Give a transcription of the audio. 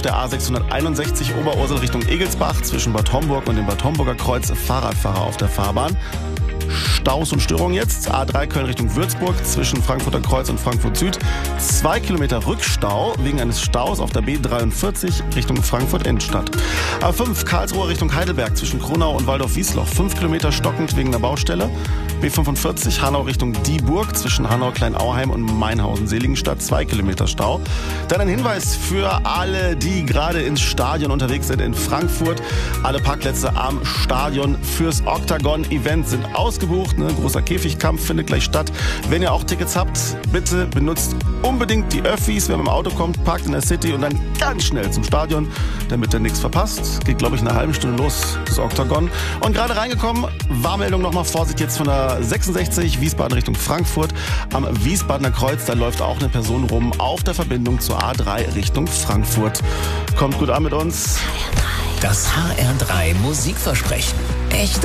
der A661 Oberursel Richtung Egelsbach zwischen Bad Homburg und dem Bad Homburger Kreuz Fahrradfahrer auf der Fahrbahn. Staus und Störungen jetzt. A3 Köln Richtung Würzburg zwischen Frankfurter Kreuz und Frankfurt Süd. 2 Kilometer Rückstau wegen eines Staus auf der B43 Richtung Frankfurt Innenstadt. A5 Karlsruhe Richtung Heidelberg zwischen Kronau und Waldorf-Wiesloch. 5 Kilometer stockend wegen der Baustelle. B45 Hanau Richtung Dieburg zwischen Hanau Kleinauheim und Mainhausen-Seligenstadt. 2 Kilometer Stau. Dann ein Hinweis für alle, die gerade ins Stadion unterwegs sind in Frankfurt. Alle Parkplätze am Stadion fürs Octagon-Event sind ausgebucht. Ne? Großer Käfigkampf findet gleich statt. Wenn ihr auch Tickets habt, bitte benutzt unbedingt die Öffis. Wenn man im Auto kommt, parkt in der City und dann ganz schnell zum Stadion, damit ihr nichts verpasst. Geht, glaube ich, eine halbe Stunde los, das Octagon. Und gerade reingekommen, Warnmeldung nochmal, Vorsicht jetzt von der 66 Wiesbaden Richtung Frankfurt. Am Wiesbadener Kreuz, da läuft auch eine Person rum auf der Verbindung zur A3 Richtung Frankfurt. Kommt gut an mit uns. Das HR3 Musikversprechen. Echte